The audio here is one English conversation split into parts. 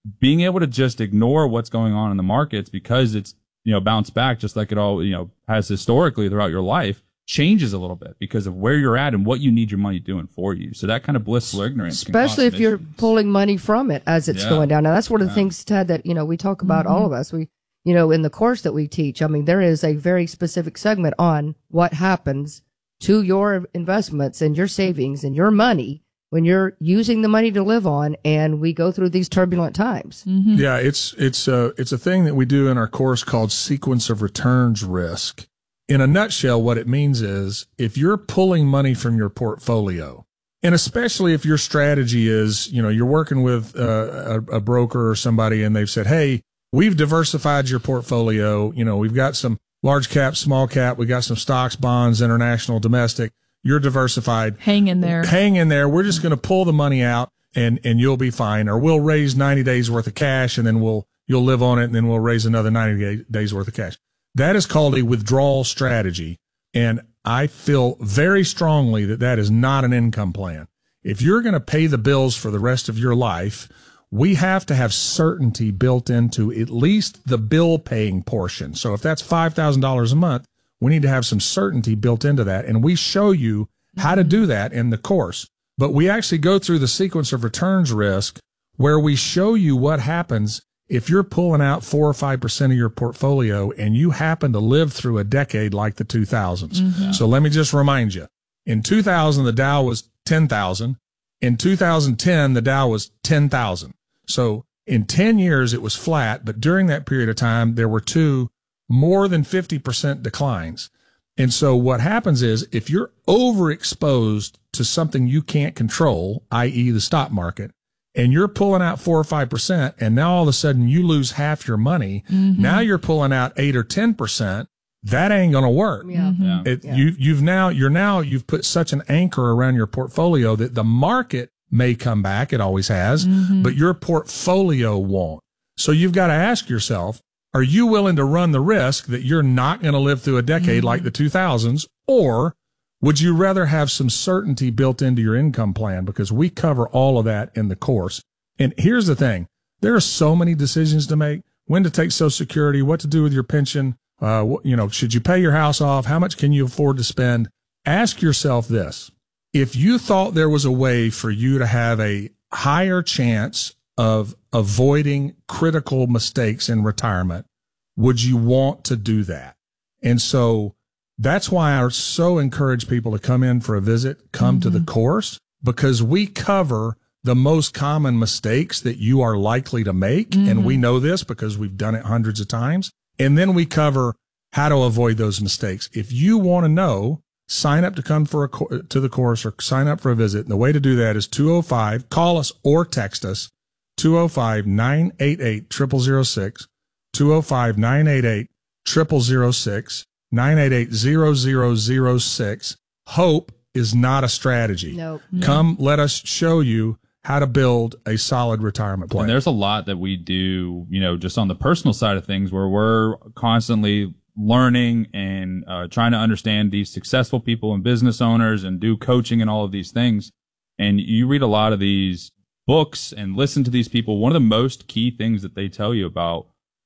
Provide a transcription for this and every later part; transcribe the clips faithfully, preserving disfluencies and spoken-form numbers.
being able to just ignore what's going on in the markets because it's, you know, bounced back just like it all, you know, has historically throughout your life, changes a little bit because of where you're at and what you need your money doing for you. So that kind of blissful ignorance, especially if you're pulling money from it as it's yeah. going down. Now, that's one of the yeah. things, Ted, that, you know, we talk about, mm-hmm. all of us. We, you know, in the course that we teach, I mean, there is a very specific segment on what happens to your investments and your savings and your money when you're using the money to live on, and we go through these turbulent times. Mm-hmm. Yeah, it's it's a it's a thing that we do in our course called sequence of returns risk. In a nutshell, what it means is if you're pulling money from your portfolio, and especially if your strategy is, you know, you're working with uh, a, a broker or somebody, and they've said, "Hey, we've diversified your portfolio. You know, we've got some large cap, small cap, we got some stocks, bonds, international, domestic." You're diversified. Hang in there. Hang in there. We're just going to pull the money out and, and you'll be fine. Or we'll raise ninety days worth of cash and then we'll, you'll live on it and then we'll raise another ninety days worth of cash. That is called a withdrawal strategy. And I feel very strongly that that is not an income plan. If you're going to pay the bills for the rest of your life, we have to have certainty built into at least the bill paying portion. So if that's five thousand dollars a month, we need to have some certainty built into that. And we show you how to do that in the course. But we actually go through the sequence of returns risk where we show you what happens if you're pulling out four or five percent of your portfolio and you happen to live through a decade like the two thousands. Mm-hmm. So let me just remind you. In two thousand, the Dow was ten thousand. In two thousand ten, the Dow was ten thousand. So in ten years, it was flat. But during that period of time, there were two more than fifty percent declines. And so what happens is if you're overexposed to something you can't control, that is the stock market, and you're pulling out four or five percent and now all of a sudden you lose half your money, mm-hmm. now you're pulling out eight or ten percent, that ain't going to work. Yeah. Yeah. It, yeah. you, you've now, you're now, you've put such an anchor around your portfolio that the market may come back. It always has, mm-hmm. but your portfolio won't. So you've got to ask yourself, are you willing to run the risk that you're not going to live through a decade mm-hmm. like the two thousands, or would you rather have some certainty built into your income plan? Because we cover all of that in the course. And here's the thing. There are so many decisions to make: when to take Social Security, what to do with your pension, uh, you know, should you pay your house off? How much can you afford to spend? Ask yourself this. If you thought there was a way for you to have a higher chance of avoiding critical mistakes in retirement, would you want to do that? And so that's why I so encourage people to come in for a visit, come mm-hmm. to the course, because we cover the most common mistakes that you are likely to make. Mm-hmm. And we know this because we've done it hundreds of times. And then we cover how to avoid those mistakes. If you want to know, sign up to come for a, to the course or sign up for a visit. And the way to do that is two oh five, call us or text us, two oh five, nine eight eight, zero zero zero six, two oh five, nine eight eight, zero zero zero six, nine eight eight, zero zero zero six. Hope is not a strategy. Nope. Come, let us show you how to build a solid retirement plan. And there's a lot that we do, you know, just on the personal side of things where we're constantly learning and uh, trying to understand these successful people and business owners and do coaching and all of these things. And you read a lot of these books and listen to these people. One of the most key things that they tell you about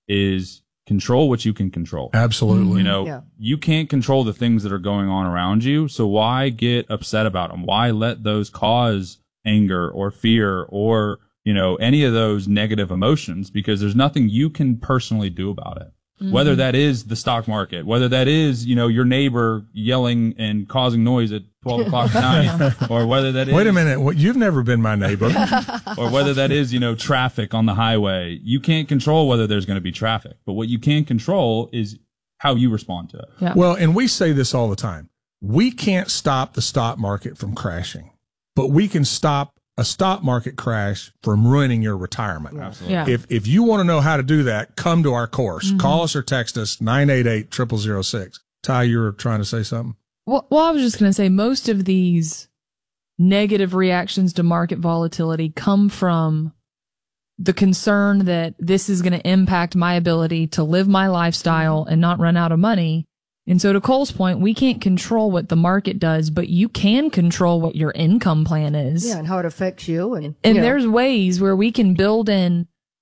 is control what you can control. Absolutely. You know, yeah. you can't control the things that are going on around you. So why get upset about them? Why let those cause anger or fear or, you know, any of those negative emotions? Because there's nothing you can personally do about it. Mm-hmm. Whether that is the stock market, whether that is, you know, your neighbor yelling and causing noise at twelve o'clock at night, or whether that is... Wait a minute. Well, you've never been my neighbor. Or whether that is, you know, traffic on the highway. You can't control whether there's going to be traffic, but what you can control is how you respond to it. Yeah. Well, and we say this all the time. We can't stop the stock market from crashing, but we can stop a stock market crash from ruining your retirement. Absolutely. Yeah. If if you want to know how to do that, come to our course. Mm-hmm. Call us or text us, nine eight eight, zero zero zero six. Ty, you were trying to say something? Well, well, I was just going to say most of these negative reactions to market volatility come from the concern that this is going to impact my ability to live my lifestyle and not run out of money. And so to Cole's point, we can't control what the market does, but you can control what your income plan is. Yeah, and how it affects you. And, And you know. there's ways where we can build in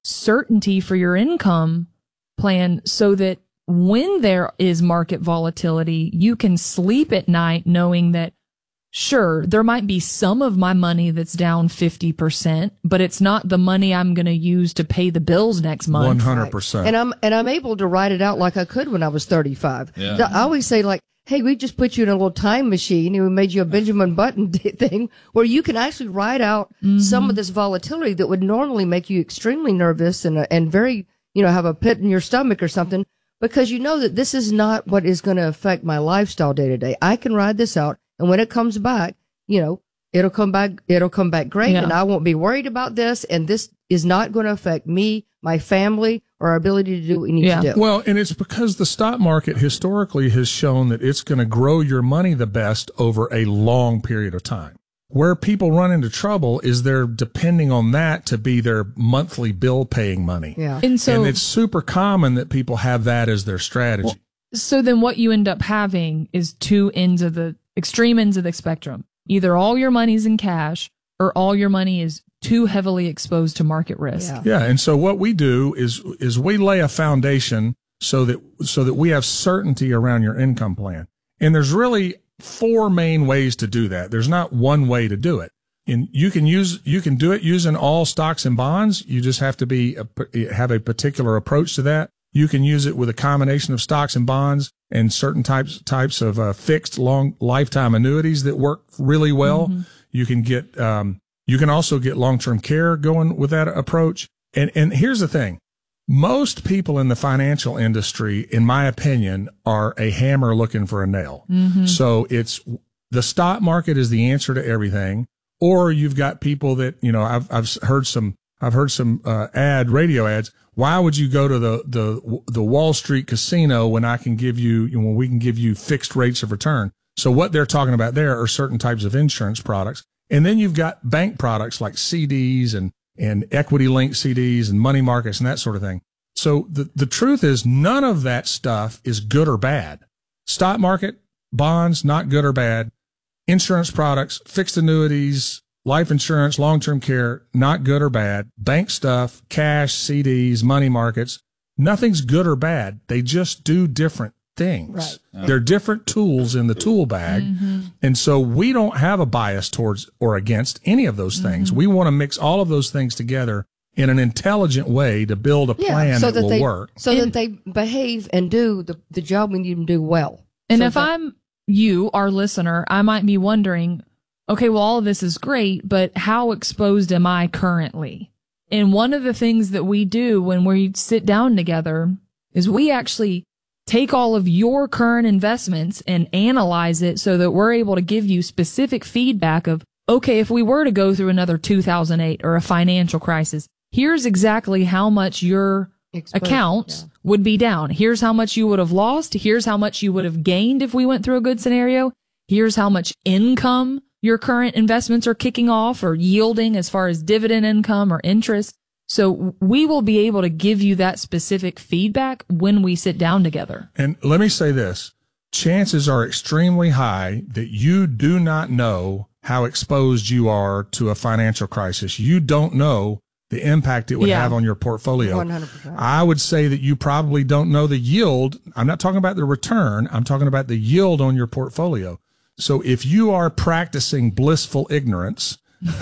certainty for your income plan so that when there is market volatility, you can sleep at night knowing that, sure, there might be some of my money that's down fifty percent, but it's not the money I'm going to use to pay the bills next month. one hundred percent. And I'm and I'm able to write it out like I could when I was thirty-five. Yeah. So I always say, like, hey, we just put you in a little time machine and we made you a Benjamin Button thing where you can actually write out mm-hmm. some of this volatility that would normally make you extremely nervous and and very, you know, have a pit in your stomach or something, because you know that this is not what is going to affect my lifestyle day to day. I can ride this out. And when it comes back, you know, it'll come back, it'll come back great. Yeah. And I won't be worried about this. And this is not going to affect me, my family, or our ability to do what we need yeah. to do. Well, and it's because the stock market historically has shown that it's going to grow your money the best over a long period of time. Where people run into trouble is they're depending on that to be their monthly bill paying money. Yeah. And so, and it's super common that people have that as their strategy. Well, so then what you end up having is two ends of the extreme ends of the spectrum. Either all your money's in cash or all your money is too heavily exposed to market risk. Yeah. Yeah. And so what we do is, is we lay a foundation so that, so that we have certainty around your income plan. And there's really four main ways to do that. There's not one way to do it. And you can use, you can do it using all stocks and bonds. You just have to be, a, have a particular approach to that. You can use it with a combination of stocks and bonds and certain types types of uh, fixed long lifetime annuities that work really well. Mm-hmm. You can get um, you can also get long-term care going with that approach. And and here's the thing. Most people in the financial industry, in my opinion, are a hammer looking for a nail. Mm-hmm. So it's the stock market is the answer to everything. Or you've got people that, you know, I've I've heard some I've heard some uh, ad radio ads. Why would you go to the, the, the Wall Street casino when I can give you, when we can give you fixed rates of return? So what they're talking about there are certain types of insurance products. And then you've got bank products like C Ds and, and equity linked C Ds and money markets and that sort of thing. So the, the truth is none of that stuff is good or bad. Stock market, bonds, not good or bad. Insurance products, fixed annuities, life insurance, long-term care, not good or bad. Bank stuff, cash, C Ds, money markets, nothing's good or bad. They just do different things. Right. Yeah. They're different tools in the tool bag. Mm-hmm. And so we don't have a bias towards or against any of those things. Mm-hmm. We want to mix all of those things together in an intelligent way to build a plan yeah, so that, that will they, work. So and, that they behave and do the, the job we need them to do well. And so if that, I'm you, our listener, I might be wondering, okay, well, all of this is great, but how exposed am I currently? And one of the things that we do when we sit down together is we actually take all of your current investments and analyze it so that we're able to give you specific feedback of, okay, if we were to go through another two thousand eight or a financial crisis, here's exactly how much your Exposed, accounts yeah. would be down. Here's how much you would have lost. Here's how much you would have gained if we went through a good scenario. Here's how much income your current investments are kicking off or yielding as far as dividend income or interest. So we will be able to give you that specific feedback when we sit down together. And let me say this. Chances are extremely high that you do not know how exposed you are to a financial crisis. You don't know the impact it would Yeah. have on your portfolio. one hundred percent. I would say that you probably don't know the yield. I'm not talking about the return. I'm talking about the yield on your portfolio. So if you are practicing blissful ignorance,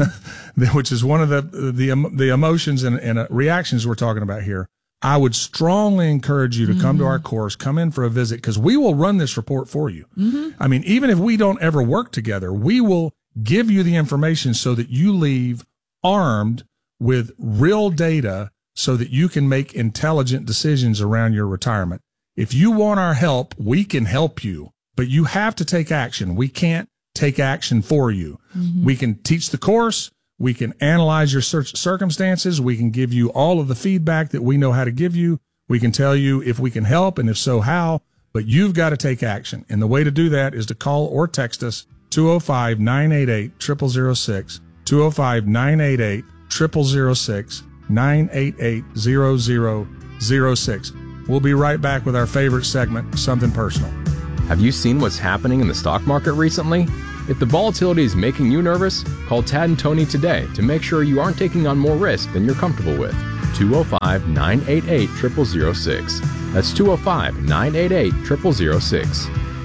which is one of the, the, the emotions and, and reactions we're talking about here, I would strongly encourage you to come mm-hmm. to our course, come in for a visit, because we will run this report for you. Mm-hmm. I mean, even if we don't ever work together, we will give you the information so that you leave armed with real data so that you can make intelligent decisions around your retirement. If you want our help, we can help you, but you have to take action. We can't take action for you. Mm-hmm. We can teach the course. We can analyze your circumstances. We can give you all of the feedback that we know how to give you. We can tell you if we can help and if so, how, but you've got to take action. And the way to do that is to call or text us two oh five, nine eight eight, zero zero zero six, two oh five, nine eight eight, zero zero zero six, nine eight eight, zero zero zero six. We'll be right back with our favorite segment, Something Personal. Have you seen what's happening in the stock market recently? If the volatility is making you nervous, call Tad and Tony today to make sure you aren't taking on more risk than you're comfortable with. two oh five, nine eight eight, zero zero zero six. That's two oh five, nine eight eight, zero zero zero six.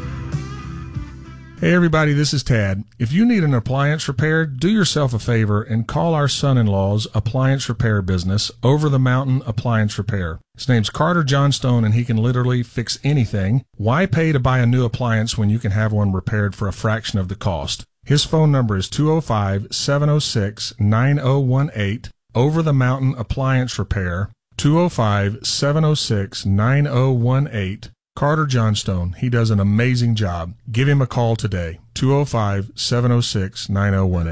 Hey everybody, this is Tad. If you need an appliance repaired, do yourself a favor and call our son-in-law's appliance repair business, Over the Mountain Appliance Repair. His name's Carter Johnstone, and he can literally fix anything. Why pay to buy a new appliance when you can have one repaired for a fraction of the cost? His phone number is two oh five, seven oh six, nine oh one eight, Over the Mountain Appliance Repair, two oh five, seven oh six, nine oh one eight. Carter Johnstone. He does an amazing job. Give him a call today, two oh five, seven oh six, nine oh one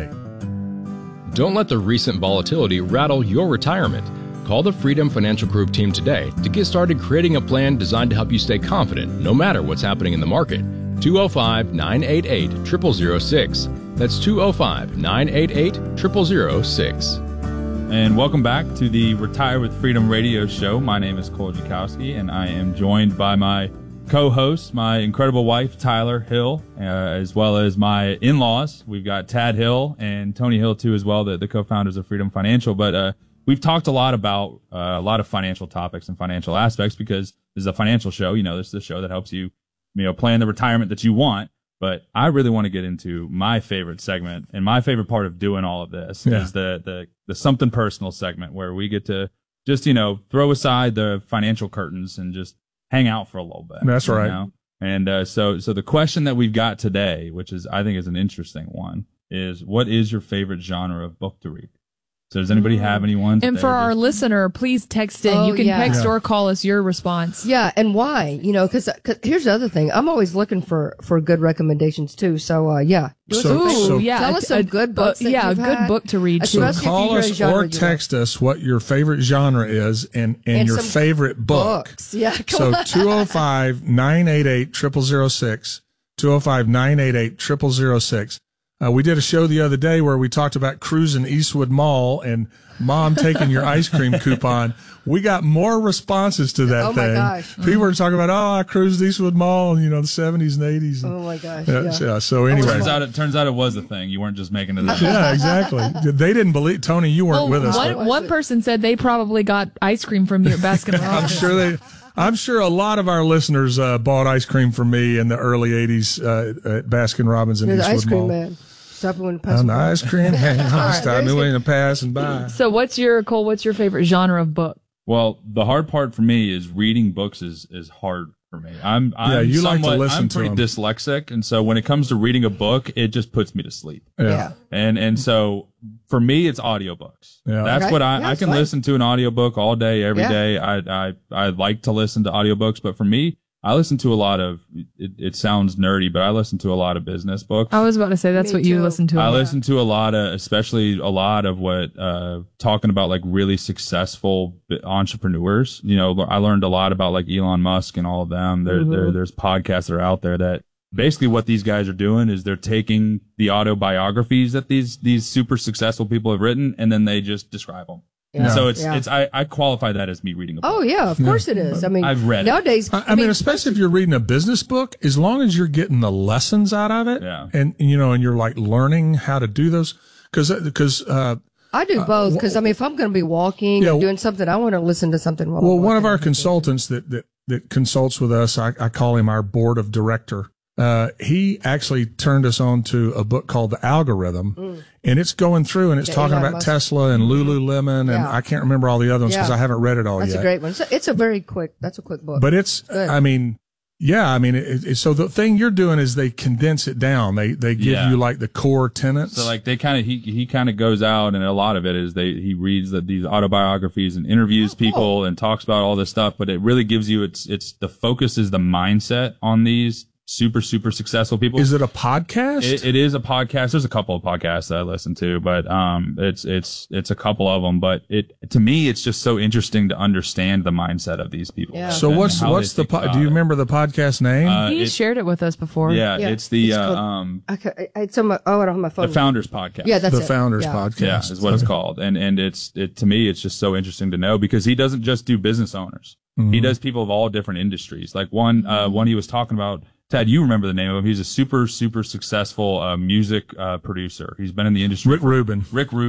eight. Don't let the recent volatility rattle your retirement. Call the Freedom Financial Group team today to get started creating a plan designed to help you stay confident no matter what's happening in the market. two oh five, nine eight eight, zero zero zero six. That's two oh five, nine eight eight, zero zero zero six. And welcome back to the Retire with Freedom radio show. My name is Cole Jakowski, and I am joined by my co-host, my incredible wife, Tyler Hill, uh, as well as my in-laws. We've got Tad Hill and Tony Hill, too, as well, the, the co-founders of Freedom Financial. But uh, we've talked a lot about uh, a lot of financial topics and financial aspects because this is a financial show. You know, this is a show that helps you, you know, plan the retirement that you want. But I really want to get into my favorite segment, and my favorite part of doing all of this yeah. is the, the, the something personal segment where we get to just, you know, throw aside the financial curtains and just hang out for a little bit. That's right. Know? And uh, so, so the question that we've got today, which is, I think is an interesting one, is what is your favorite genre of book to read? So does anybody have any ones? And for our just... listener, please text in. Oh, you can yeah. text yeah. or call us your response. Yeah, and why? You know, because here's the other thing. I'm always looking for, for good recommendations, too. So, uh, yeah. So, Ooh, so yeah. Tell us some a, good books uh, that Yeah, a you've good had. book to read, So too. Especially call if you us genre or you text us what your favorite genre is and, and, And your some favorite book. Books. Yeah, come So on. two oh five, nine eight eight, zero zero zero six, two oh five, nine eight eight, zero zero zero six. Uh, we did a show the other day where we talked about cruising Eastwood Mall and Mom taking your ice cream coupon. We got more responses to that Oh, my thing. gosh. People were talking about, oh, I cruised Eastwood Mall in, you know, the seventies and eighties. Oh, my gosh. Yeah, Yeah. yeah, so anyway. Turns out it turns out it was a thing. You weren't just making it up. Yeah, exactly. They didn't believe, Tony, you weren't Well, with us. one, but one person said they probably got ice cream from you at Baskin I'm Robbins. sure they, I'm sure a lot of our listeners uh, bought ice cream from me in the early eighties uh, at Baskin Robbins in You're the Eastwood ice cream Mall. man. Stop when I'm the ice cream man. right, Stop there's me the- when you're passing by. So what's your, Cole, what's your favorite genre of book? Well, the hard part for me is reading books is, is hard for me. I'm, I'm Yeah, you like to somewhat, listen I'm to pretty them. dyslexic. And so when it comes to reading a book, it just puts me to sleep. Yeah. Yeah. And, and so for me, it's audiobooks. Yeah. That's Okay. what I, Yeah, I it's can fine. listen to an audiobook all day, every Yeah. day. I, I, I like to listen to audiobooks, but for me, I listen to a lot of, it, it sounds nerdy, but I listen to a lot of business books. I was about to say that's Me what you too. listen to. a I lot. listen to a lot of, especially a lot of what, uh, talking about like really successful bi- entrepreneurs. You know, I learned a lot about like Elon Musk and all of them. There, there, there's podcasts that are out there that basically what these guys are doing is they're taking the autobiographies that these, these super successful people have written and then they just describe them. Yeah. So it's, Yeah. it's, I, I qualify that as me reading a book. Oh, yeah, of course it is. I mean, I've read it. nowadays. I, I mean, especially if you're reading a business book, as long as you're getting the lessons out of it, Yeah. and you know, and you're like learning how to do those, because because uh, I do both because I mean, if I'm going to be walking Yeah, or doing something, I want to listen to something. While well, I'm one of walking. our consultants that that that consults with us, I, I call him our board of director. Uh, he actually turned us on to a book called The Algorithm, and it's going through and it's Yeah, talking Elon about Musk. Tesla and Lululemon, and Yeah. I can't remember all the other ones because Yeah. I haven't read it all That's yet. a great one. It's a, it's a very quick. That's a quick book. But it's, Good. I mean, yeah, I mean, it, it, so the thing you're doing is they condense it down. They they give Yeah. you like the core tenets. So like they kind of he he kind of goes out and a lot of it is they he reads the, these autobiographies and interviews people and talks about all this stuff, but it really gives you it's it's the focus is the mindset on these super super successful people. Is it a podcast? It, it is a podcast. There's a couple of podcasts that I listen to, but um, it's it's it's a couple of them. But it to me, it's just so interesting to understand the mindset of these people. Yeah. so and what's how what's they the think po- about do you it. remember the podcast name? Uh, He it- shared it with us before. Yeah, Yeah. it's the It's uh, called- um Okay, it's on my, oh, I don't have my phone. the Founders Podcast. Yeah, that's the it. Founders Yeah. Podcast. Yeah, is what it's called. And and it's it to me, it's just so interesting to know because he doesn't just do business owners. Mm-hmm. He does people of all different industries. Like one uh one he was talking about. Ted, you remember the name of him? He's a super super successful uh, music uh, producer. He's been in the industry. Rick Rubin. Rick Rubin.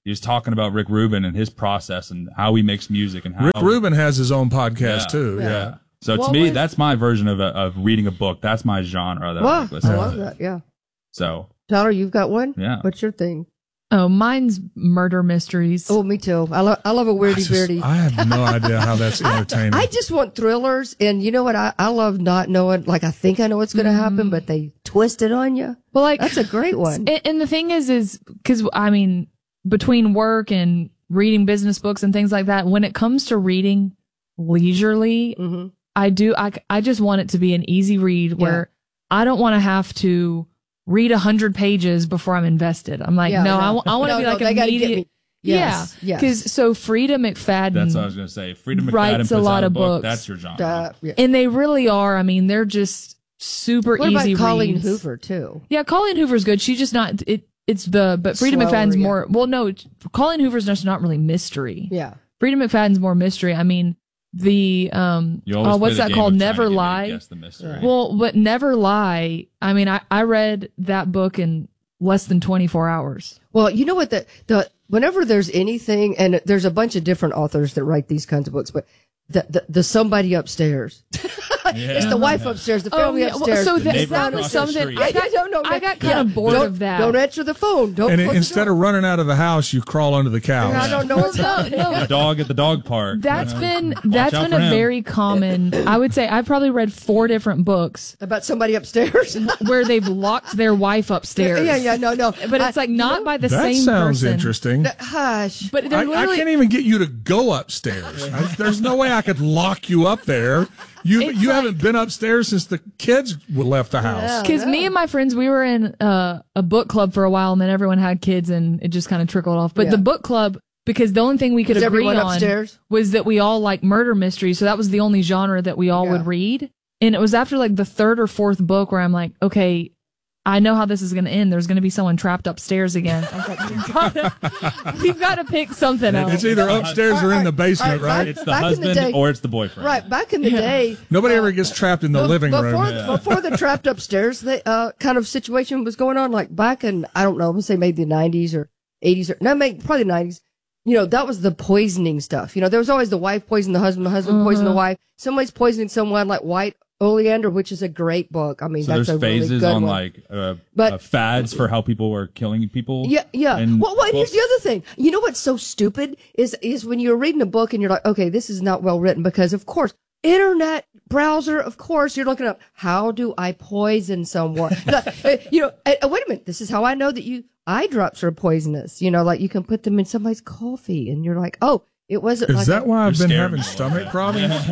he was talking about Rick Rubin and his process and how he makes music and how Rick Rubin has his own podcast Yeah. too. Yeah. Yeah. So What to me, was- that's my version of a, of reading a book. That's my genre that I Wow, like I listening love to. that. Yeah. So Tyler, you've got one? Yeah. What's your thing? Oh, mine's murder mysteries. Oh, me too. I love I love a I, weirdy just- beardy. I have no idea how that's entertaining. I just want thrillers, and you know what? I, I love not knowing. Like I think I know what's going to happen, but they twist it on you. well, like That's a great one. And, and the thing is, is because I mean, between work and reading business books and things like that, when it comes to reading leisurely, hmm I do. I I just want it to be an easy read where I don't want to have to read a hundred pages before I'm invested. I'm like, Yeah, no, no. I, w- I want to No, be no, like they gotta get immediate. me. Yes, yeah, yes. because so Frida McFadden. that's what I was going to say. Freedom McFadden Writes puts a lot out a of book. books. That's your genre. Uh, yeah. and they really are. I mean, they're just super What easy about Colleen reads. Hoover too? Yeah, Colleen Hoover's good. She's just not. It. It's the but Frida Slower, McFadden's yeah. more. Well, no, Colleen Hoover's just not really mystery. Yeah. Frida McFadden's more mystery. I mean, the um. You always Oh, play what's the that game called? of trying to Never get me to Lie. guess the mystery. Well, but Never Lie. I mean, I I read that book in less than twenty-four hours. Well, you know what? The the whenever there's anything, and there's a bunch of different authors that write these kinds of books, but the the, the somebody upstairs. It's the wife upstairs, the family yeah. Well, upstairs. so The that, neighbor that was across the something. street. I Yeah, got, you don't know, I got yeah. kind of bored don't, of that. Don't answer the phone. Don't. and close it, the instead door. of running out of the house, you crawl under the couch. I don't know what's no, happening. no, The dog at the dog park. That's you know? been Watch that's out been for a him. very common. I would say I've probably read four different books About somebody upstairs. where they've locked their wife upstairs. yeah, yeah, no, no. But it's I- like not you know, by the That same sounds person. interesting. Hush. But they're I, I literally can't even get you to go upstairs. I, there's no way I could lock you up there. You It's you like- haven't been upstairs since the kids left the house. Yeah. because me and my friends we were in uh, a book club for a while, and then everyone had kids, and it just kind of trickled off. But Yeah. the book club, because the only thing we could Is agree everyone on upstairs? was that we all like murder mysteries, so that was the only genre that we all Yeah. would read. And it was after like the third or fourth book where I'm like, okay, I know how this is going to end. There's going to be someone trapped upstairs again. I was like, we've got to, we've got to pick something else. It's either upstairs or in the basement, All right, right? It's the Back in the husband day- or it's the boyfriend. Right. Back in the day. Nobody ever gets trapped in the be- living before, room. Before the trapped upstairs the, uh, kind of situation was going on, like back in, I don't know, let's say maybe the nineties or eighties or, no, maybe probably the nineties. You know, that was the poisoning stuff. You know, there was always the wife poisoning the husband, the husband poisoning the wife. Somebody's poisoning someone like White Oleander, which is a great book. I mean, So that's there's a really phases good on one. like uh, But- uh, fads for how people were killing people. Yeah, yeah. And well, well, and here's books. the other thing. You know what's so stupid is is when you're reading a book and you're like, okay, this is not well written because, of course, internet browser, of course, you're looking up how do I poison someone? Like, uh, you know, uh, uh, wait a minute. This is how I know that you eye drops are poisonous. You know, like you can put them in somebody's coffee, and you're like, oh, it wasn't. Is like that a- why I've You're been scaring having me. stomach problems?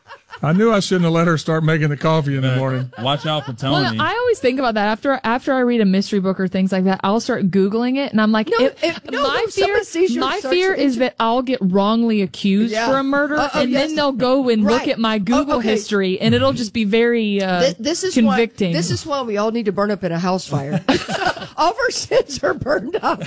I knew I shouldn't have let her start making the coffee in the morning. Watch out for Well, Tony. no, I always think about that after after I read a mystery book or things like that. I'll start googling it, and I'm like, No, if- if- no, my no, someone fear, sees your my search fear is engine- that I'll get wrongly accused Yeah. for a murder, Uh, oh, and yes. then they'll go and look Right. at my Google Oh, okay. history, and it'll just be very uh, Th- this is convicting. Why, this is why we all need to burn up in a house fire. All of our sins are burned up.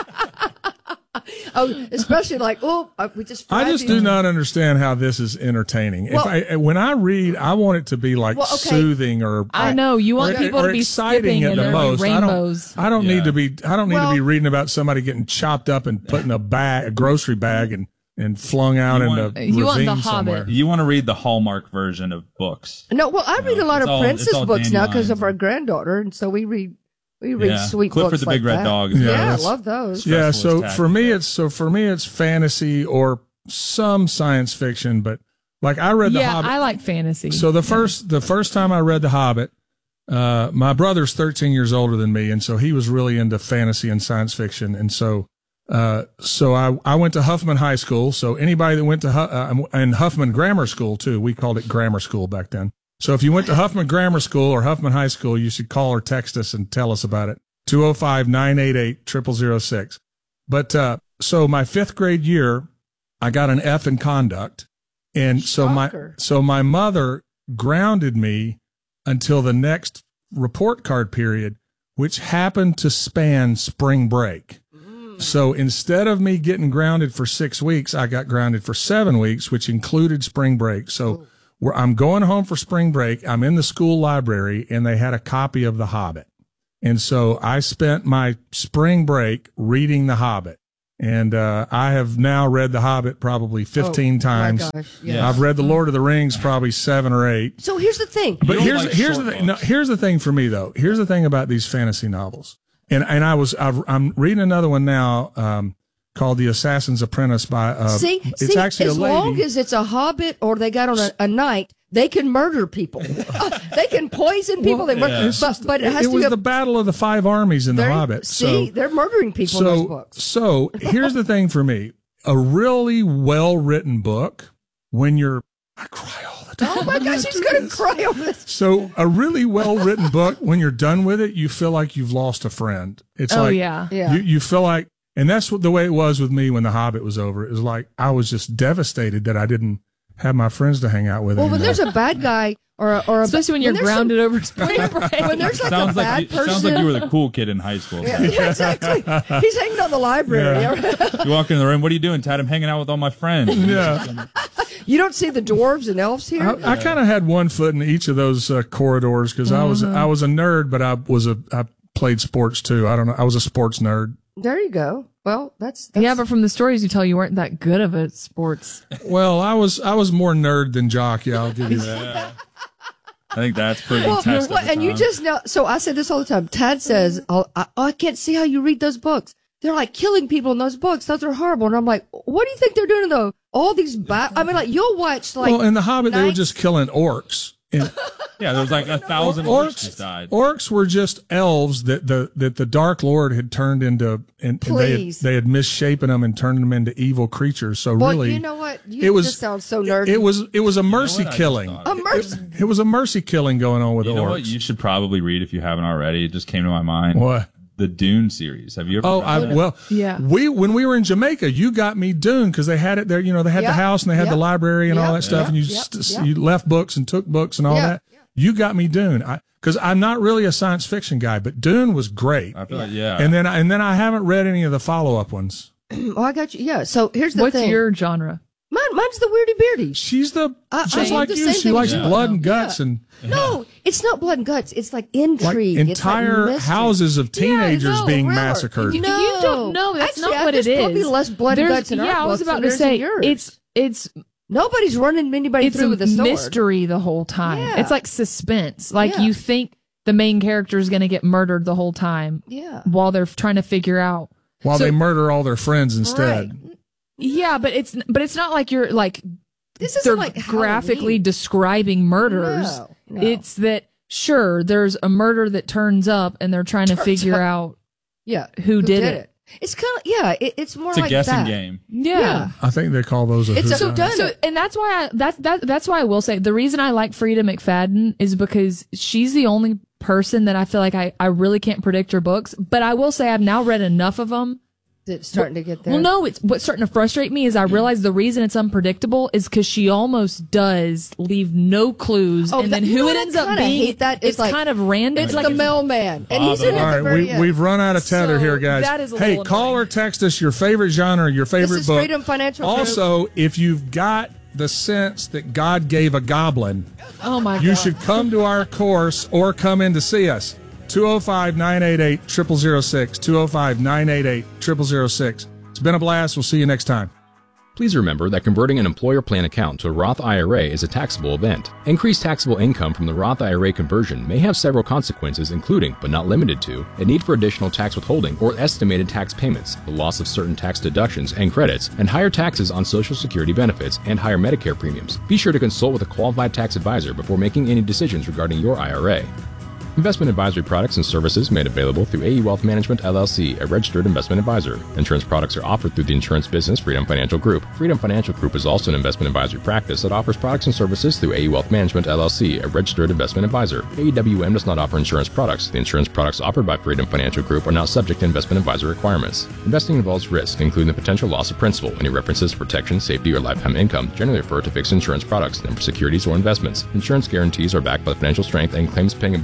oh, especially like, oh, uh, we just. I fried just these- do not understand how this is entertaining. Well- if I, when I read, I want it to be like Well, okay. soothing or I know you want or, people or to be exciting skipping at and the there most. be rainbows. I don't, I don't Yeah. need to be. I don't need Well- to be reading about somebody getting chopped up and put in a bag, a grocery bag, and and flung out You in want- a You want the ravine Hobbit. somewhere. you want to read the Hallmark version of books. No, well, I read a lot it's of all- princess it's all books now because dandelions. of our granddaughter, and so we read we read Yeah. sweet Clifford books the Big like Red that. Dog. Yeah, Yeah, I that's- love those. Yeah, Stressful so as for tacky, me, but- it's so for me, it's fantasy or some science fiction. But like I read the yeah, Hobbit. I like fantasy. So the first the first time I read The Hobbit, uh, my brother's thirteen years older than me, and so he was really into fantasy and science fiction. And so, uh, so I I went to Huffman High School. So anybody that went to Hu- uh, and Huffman Grammar School too, we called it grammar school back then. So if you went to Huffman Grammar School or Huffman High School, you should call or text us and tell us about it. two oh five, nine eight eight, zero zero zero six. But uh, so my fifth grade year, I got an F in conduct. And so my Shocker. so my mother grounded me until the next report card period, which happened to span spring break. So instead of me getting grounded for six weeks, I got grounded for seven weeks, which included spring break. So we're, I'm going home for spring break. I'm in the school library, and they had a copy of The Hobbit. And so I spent my spring break reading The Hobbit. And uh, I have now read The Hobbit probably fifteen Oh, my times. gosh, Yeah. yes. I've read The Lord of the Rings probably seven or eight. So here's the thing. But don't here's like here's short the thing. No, books. here's the thing for me though. Here's the thing about these fantasy novels. And and I was I've, I'm reading another one now um, called The Assassin's Apprentice by uh, See, it's see, actually as a lady. long as it's a hobbit or they got on a, a knight, they can murder people. Uh, they can poison people. they murder, yeah. but, but it has it to was be the Battle of the Five Armies in The very- Hobbit. See, so they're murdering people in those so books. so here's the thing for me: a really well written book. When you're, I cry all the time. Oh my gosh, he's gonna cry over this. So a really well written book, when you're done with it, you feel like you've lost a friend. It's Oh like yeah. Yeah. you, you feel like, and that's what the way it was with me when The Hobbit was over. It was like I was just devastated that I didn't have my friends to hang out with Well, when anymore. there's a bad guy or a, or a, Especially when you're there's grounded some- over spring break. when there's like a sounds bad like you, person. sounds like you were the cool kid in high school. yeah, yeah, exactly. He's hanging out in the library. You walk in the room. What are you doing, Tad? I'm hanging out with all my friends. yeah, You don't see the dwarves and elves here. I, I kind of had one foot in each of those uh, corridors because I was I was a nerd, but I was a I played sports too. I don't know. I was a sports nerd. There you go. Well, that's, that's Yeah, but from the stories you tell, you weren't that good of at sports. Well, I was I was more nerd than jock. Yeah, I'll give you that. Yeah. I think that's pretty well, test well, of the and you time. just know. So I say this all the time. Tad says, oh, I, oh, I can't see how you read those books. They're like killing people in those books. Those are horrible. And I'm like, what do you think they're doing though? All these bad. I mean, like you'll watch like. Well, in The Hobbit, they were Knights- just killing orcs. And yeah, there was like a thousand orcs just orcs, died. orcs were just elves that the that the Dark Lord had turned into, and, and they had, Please. they had misshapen them and turned them into evil creatures. So well, really, you know what? You, it was this sounds so nerdy. It was it was a mercy what I just killing. thought? a mercy. It was a mercy killing going on with You the know orcs. what? You should probably read if you haven't already. It just came to my mind. What? The Dune series. Have you ever? Oh, read I, that? well, Yeah. We when we were in Jamaica, you got me Dune because they had it there. You know, they had Yeah. the house and they had Yeah. the library and all Yeah. that stuff, Yeah. and you Yeah. st- Yeah. you left books and took books and all Yeah. that. You got me Dune because I'm not really a science fiction guy, but Dune was great. I feel like yeah. And then and then I haven't read any of the follow up ones. Oh, I got you. Yeah. So here's the What's thing. your genre? Mine, mine's the weirdy beardy. She's the I- I just like like the you. same She thing likes as you. blood and Yeah. guts and No, it's not blood and guts. It's like like intrigue. It's entire like mystery. houses of teenagers no, being really. massacred. You, you don't know. That's Actually, not I- what there's it is. probably less blood and There's- guts in our Yeah, I was books about than to there's in say yours. it's it's Nobody's running anybody it's through a with a sword. mystery the whole time. Yeah. It's like suspense. Like Yeah. you think the main character is going to get murdered the whole time Yeah. while they're trying to figure out. While So- they murder all their friends instead. Right. Yeah, but it's but it's not like you're like This they're isn't like graphically Halloween. describing murders. No, no. It's that sure there's a murder that turns up and they're trying to Turns figure up. out yeah. who did it. It's kind of yeah. It, it's more it's a like guessing that. game. Yeah. Yeah. I think they call those a It's a whodunit. whodunit. So, and that's why I, that's, that, that's why I will say the reason I like Frida McFadden is because she's the only person that I feel like I, I really can't predict her books, but I will say I've now read enough of them. It's starting to get there. Well, no, it's what's starting to frustrate me is I realize the reason it's unpredictable is because she almost does leave no clues, Oh, and that- then you know who what? it I ends up kinda being, hate that. It's it's like- kind of random. It's like the mailman, and he's in All at right, the very we, end. we've run out of tether So, here, guys. that is a hey, little call annoying. or text us your favorite genre, your favorite is book. Freedom Financial Group. Also, if you've got the sense that God gave a goblin, Oh my god! you should come to our course or come in to see us. two oh five, nine eight eight, zero zero zero six, two oh five, nine eight eight, zero zero zero six. It's been a blast. We'll see you next time. Please remember that converting an employer plan account to a Roth I R A is a taxable event. Increased taxable income from the Roth I R A conversion may have several consequences, including, but not limited to, a need for additional tax withholding or estimated tax payments, the loss of certain tax deductions and credits, and higher taxes on Social Security benefits and higher Medicare premiums. Be sure to consult with a qualified tax advisor before making any decisions regarding your I R A. Investment advisory products and services made available through A E Wealth Management, L L C, a registered investment advisor. Insurance products are offered through the insurance business Freedom Financial Group. Freedom Financial Group is also an investment advisory practice that offers products and services through A E Wealth Management, L L C, a registered investment advisor. A E W M does not offer insurance products. The insurance products offered by Freedom Financial Group are not subject to investment advisor requirements. Investing involves risk, including the potential loss of principal. Any references to protection, safety, or lifetime income generally refer to fixed insurance products, never securities or investments. Insurance guarantees are backed by the financial strength and claims paying abilities of the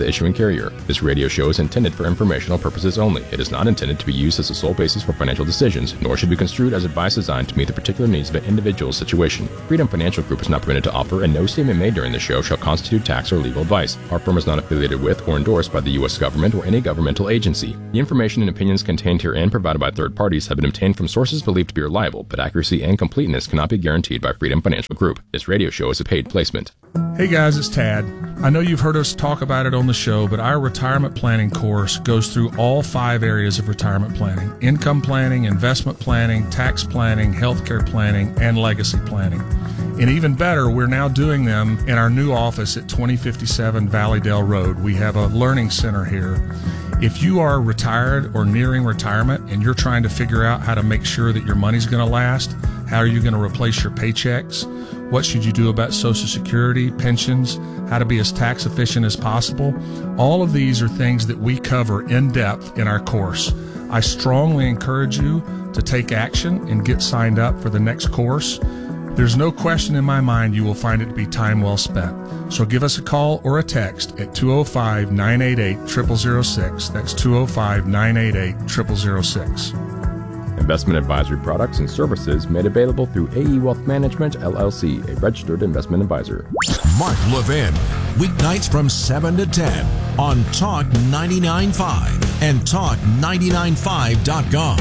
the issuing carrier. This radio show is intended for informational purposes only. It is not intended to be used as the sole basis for financial decisions, nor should be construed as advice designed to meet the particular needs of an individual situation. Freedom Financial Group is not permitted to offer, and no statement made during the show shall constitute tax or legal advice. Our firm is not affiliated with or endorsed by the U S government or any governmental agency. The information and opinions contained herein provided by third parties have been obtained from sources believed to be reliable, but accuracy and completeness cannot be guaranteed by Freedom Financial Group. This radio show is a paid placement. Hey guys, it's Tad. I know you've heard us talk about it on the show, but our retirement planning course goes through all five areas of retirement planning: income planning, investment planning, tax planning, healthcare planning, and legacy planning. And even better, we're now doing them in our new office at twenty fifty-seven Valleydale Road. We have a learning center here. If you are retired or nearing retirement and you're trying to figure out how to make sure that your money's going to last, how are you going to replace your paychecks, what should you do about Social Security, pensions, how to be as tax efficient as possible, all of these are things that we cover in depth in our course. I strongly encourage you to take action and get signed up for the next course. There's no question in my mind you will find it to be time well spent. So give us a call or a text at two oh five, nine eight eight, zero zero zero six. That's two oh five, nine eight eight, zero zero zero six. Investment advisory products and services made available through A E Wealth Management, L L C, a registered investment advisor. Mark Levin, weeknights from seven to ten on Talk ninety-nine point five and talk ninety-nine five dot com.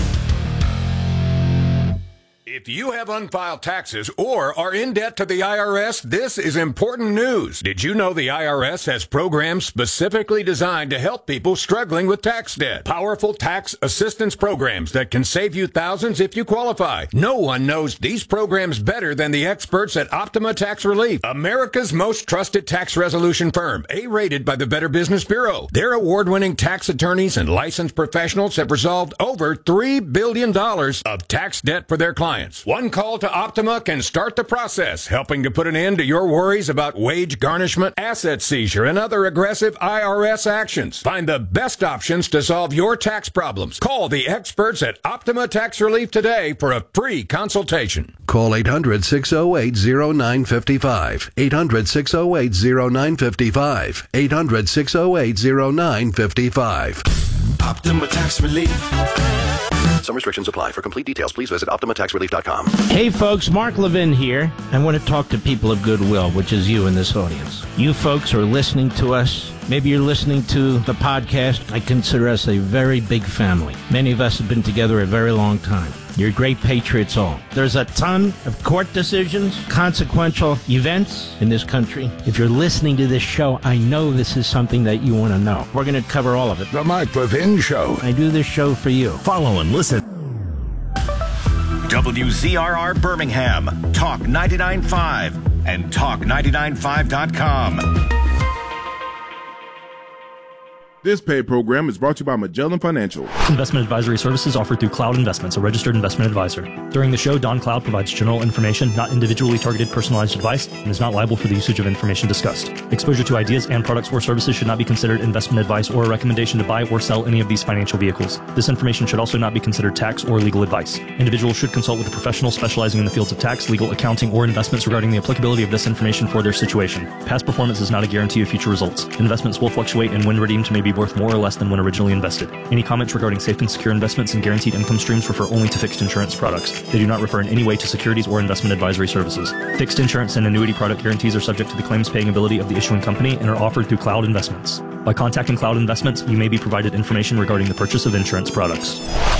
If you have unfiled taxes or are in debt to the I R S, this is important news. Did you know the I R S has programs specifically designed to help people struggling with tax debt? Powerful tax assistance programs that can save you thousands if you qualify. No one knows these programs better than the experts at Optima Tax Relief, America's most trusted tax resolution firm, A-rated by the Better Business Bureau. Their award-winning tax attorneys and licensed professionals have resolved over three billion dollars of tax debt for their clients. One call to Optima can start the process, helping to put an end to your worries about wage garnishment, asset seizure, and other aggressive I R S actions. Find the best options to solve your tax problems. Call the experts at Optima Tax Relief today for a free consultation. Call eight hundred, six oh eight, oh nine five five. eight hundred, six oh eight, oh nine five five. eight hundred, six oh eight, oh nine five five. Optima Tax Relief. Some restrictions apply. For complete details, please visit optima tax relief dot com. Hey folks, Mark Levin here. I want to talk to people of goodwill, which is you in this audience. You folks are listening to us. Maybe you're listening to the podcast. I consider us a very big family. Many of us have been together a very long time. You're great patriots all. There's a ton of court decisions, consequential events in this country. If you're listening to this show, I know this is something that you want to know. We're going to cover all of it. The Mark Levin Show. I do this show for you. Follow and listen. W Z R R Birmingham, Talk ninety-nine point five and talk ninety-nine five dot com. This paid program is brought to you by Magellan Financial. Investment advisory services offered through Cloud Investments, a registered investment advisor. During the show, Don Cloud provides general information, not individually targeted personalized advice, and is not liable for the usage of information discussed. Exposure to ideas and products or services should not be considered investment advice or a recommendation to buy or sell any of these financial vehicles. This information should also not be considered tax or legal advice. Individuals should consult with a professional specializing in the fields of tax, legal, accounting, or investments regarding the applicability of this information for their situation. Past performance is not a guarantee of future results. Investments will fluctuate, and when redeemed may be worth more or less than when originally invested. Any comments regarding safe and secure investments and guaranteed income streams refer only to fixed insurance products. They do not refer in any way to securities or investment advisory services. Fixed insurance and annuity product guarantees are subject to the claims paying ability of the issuing company and are offered through Cloud Investments. By contacting Cloud Investments, you may be provided information regarding the purchase of insurance products.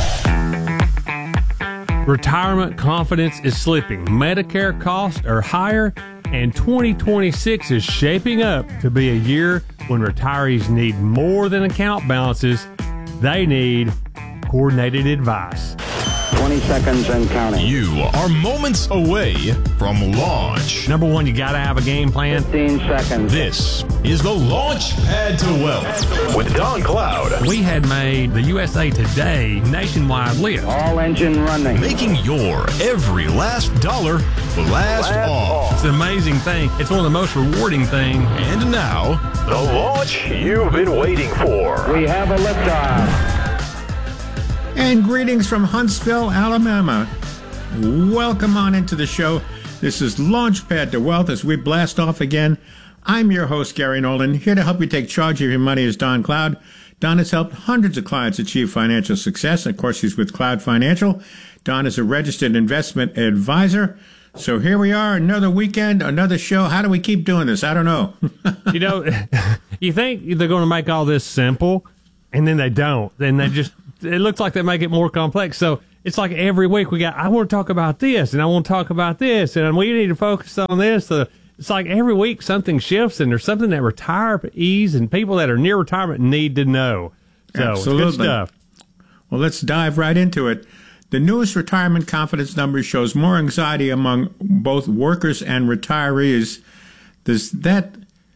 Retirement confidence is slipping. Medicare costs are higher, and twenty twenty-six is shaping up to be a year when retirees need more than account balances. They need coordinated advice. twenty seconds and counting. You are moments away from launch. Number one, you got to have a game plan. fifteen seconds. This is the Launch Pad to Wealth with Don Cloud. We had made the U S A Today nationwide list. All engine running. Making your every last dollar blast, blast off. It's an amazing thing. It's one of the most rewarding things. And now, the launch you've been waiting for. We have a liftoff. And greetings from Huntsville, Alabama. Welcome on into the show. This is Launchpad to Wealth as we blast off again. I'm your host, Gary Nolan. Here to help you take charge of your money is Don Cloud. Don has helped hundreds of clients achieve financial success. Of course, he's with Cloud Financial. Don is a registered investment advisor. So here we are, another weekend, another show. How do we keep doing this? I don't know. You know, you think they're going to make all this simple, and then they don't. Then they just, it looks like they make it more complex. So it's like every week we got, I want to talk about this, and I want to talk about this, and we need to focus on this. So it's like every week something shifts, and there's something that retirees and people that are near retirement need to know. So Absolutely. It's good stuff. Well, let's dive right into it. The newest retirement confidence number shows more anxiety among both workers and retirees. Does that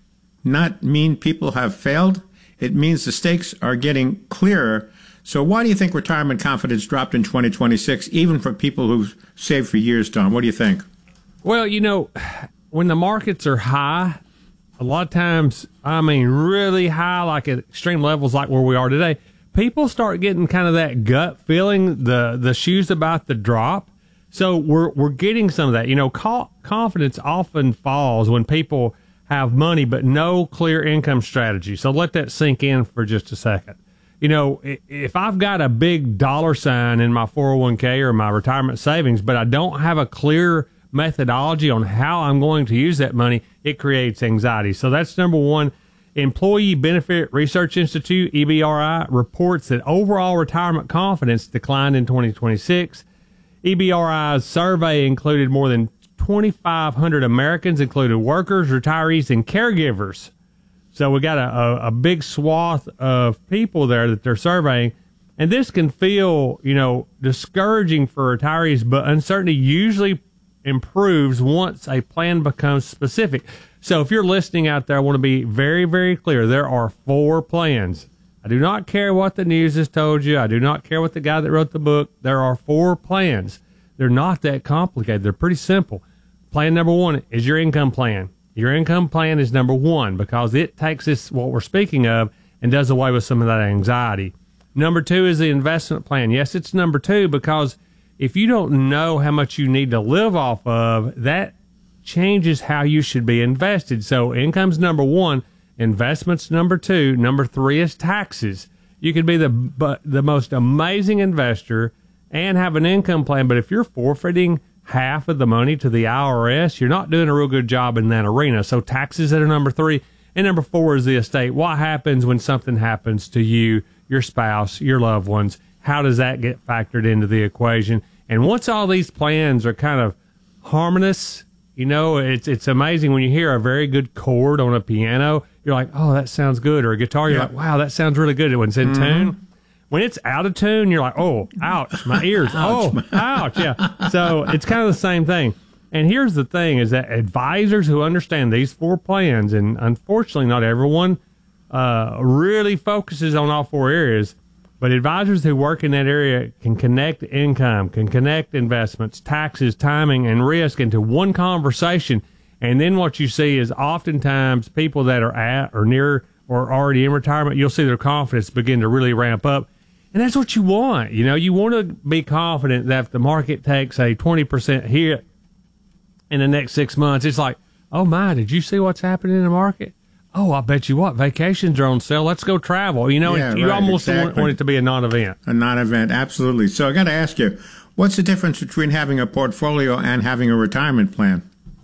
not mean people have failed? It means the stakes are getting clearer. So why do you think retirement confidence dropped in twenty twenty-six, even for people who've saved for years, Don? What do you think? Well, you know, when the markets are high, a lot of times, I mean, really high, like at extreme levels like where we are today, people start getting kind of that gut feeling, the the shoes about the drop. So we're we're getting some of that. You know, co- confidence often falls when people have money but no clear income strategy. So let that sink in for just a second. You know, if I've got a big dollar sign in my four oh one k or my retirement savings, but I don't have a clear methodology on how I'm going to use that money, it creates anxiety. So that's number one. Employee Benefit Research Institute, E B R I, reports that overall retirement confidence declined in twenty twenty-six. E B R I's survey included more than twenty-five hundred Americans, including workers, retirees, and caregivers. So we got a, a, a big swath of people there that they're surveying. And this can feel, you know, discouraging for retirees, but uncertainty usually improves once a plan becomes specific. So if you're listening out there, I want to be very, very clear. There are four plans. I do not care what the news has told you. I do not care what the guy that wrote the book. There are four plans. They're not that complicated. They're pretty simple. Plan number one is your income plan. Your income plan is number one because it takes this, what we're speaking of, and does away with some of that anxiety. Number two is the investment plan. Yes, it's number two because if you don't know how much you need to live off of, that changes how you should be invested. So income's number one, investment's number two, number three is taxes. You could be the but the most amazing investor and have an income plan, but if you're forfeiting half of the money to the I R S, you're not doing a real good job in that arena. So taxes that are number three. And number four is the estate. What happens when something happens to you, your spouse, your loved ones? How does that get factored into the equation? And once all these plans are kind of harmonious, you know, it's it's amazing when you hear a very good chord on a piano, you're like, oh, that sounds good. Or a guitar, you're Yeah. like, wow, that sounds really good when it's in Mhm. tune. When it's out of tune, you're like, oh, ouch, my ears. Ouch. Oh, ouch. Yeah. So it's kind of the same thing. And here's the thing is that advisors who understand these four plans, and unfortunately not everyone uh, really focuses on all four areas, but advisors who work in that area can connect income, can connect investments, taxes, timing, and risk into one conversation. And then what you see is oftentimes people that are at or near or already in retirement, you'll see their confidence begin to really ramp up. And that's what you want. You know, you want to be confident that if the market takes a twenty percent hit in the next six months, it's like, oh my, did you see what's happening in the market? Oh, I bet you what, vacations are on sale. Let's go travel. You know, Yeah, you right, almost want, exactly. want it to be a non-event. A non-event, absolutely. So I got to ask you, what's the difference between having a portfolio and having a retirement plan?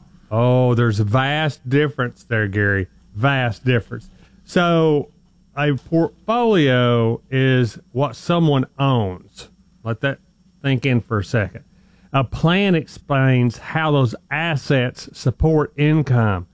Oh, there's a vast difference there, Gary. Vast difference. So a portfolio is what someone owns. Let that think in for a second. A plan explains how those assets support income,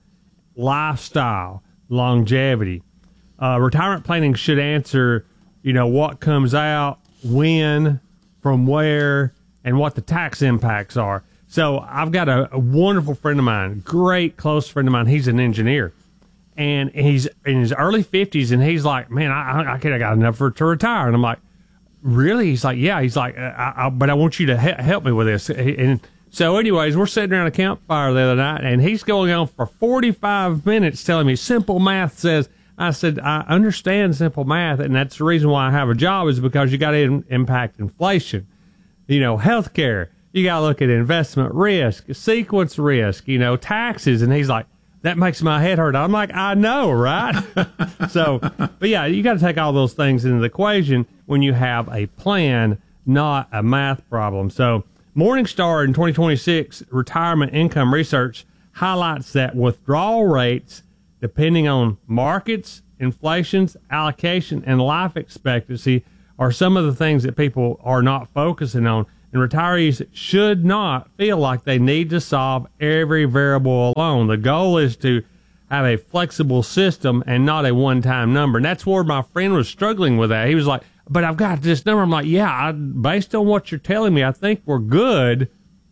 lifestyle, longevity. Uh, retirement planning should answer, you know, what comes out, when, from where, and what the tax impacts are. So I've got a, a wonderful friend of mine, great close friend of mine. He's an engineer. And he's in his early fifties, and he's like, man, I, I, I got enough for, to retire. And I'm like, really? He's like, yeah. He's like, I, I, but I want you to he- help me with this. And so anyways, we're sitting around a campfire the other night, and he's going on for forty-five minutes telling me simple math says, I said, I understand simple math, and that's the reason why I have a job is because you got to in, impact inflation. You know, healthcare, you got to look at investment risk, sequence risk, you know, taxes. And he's like, that makes my head hurt. I'm like, I know, right? So, but yeah, you got to take all those things into the equation when you have a plan, not a math problem. So Morningstar in twenty twenty-six retirement income research highlights that withdrawal rates, depending on markets, inflations, allocation, and life expectancy, are some of the things that people are not focusing on. And retirees should not feel like they need to solve every variable alone. The goal is to have a flexible system and not a one-time number. And that's where my friend was struggling with that. He was like, but I've got this number. I'm like, yeah, I, based on what you're telling me, I think we're good.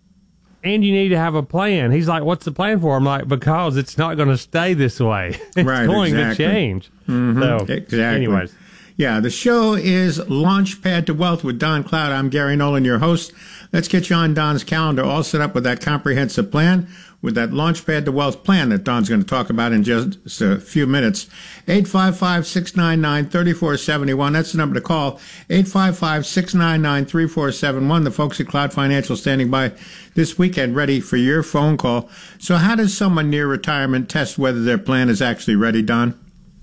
And you need to have a plan. He's like, what's the plan for? I'm like, because it's not going to stay this way. It's right, going exactly. to change. Mm-hmm. So, exactly. anyways. Yeah, the show is Launchpad to Wealth with Don Cloud. I'm Gary Nolan, your host. Let's get you on Don's calendar, all set up with that comprehensive plan, with that Launchpad to Wealth plan that Don's going to talk about in just a few minutes. eight five five, six nine nine, three four seven one. That's the number to call. eight five five, six nine nine, three four seven one. The folks at Cloud Financial standing by this weekend ready for your phone call. So how does someone near retirement test whether their plan is actually ready, Don?